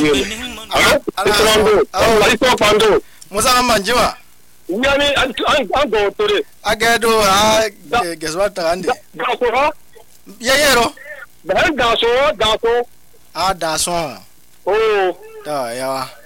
Iso pando. Musa manjiwa. Yani an go tore. Agedo ha geswata ande. Gaso ha? Yeyero. Daso. Ah daso. Oh. Da yawa.